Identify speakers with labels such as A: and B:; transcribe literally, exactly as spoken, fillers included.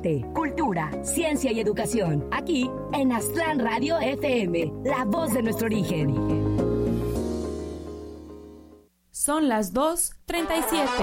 A: arte, cultura, ciencia y educación. Aquí en Aztlán Radio F M, la voz de nuestro origen.
B: Son las dos treinta y siete.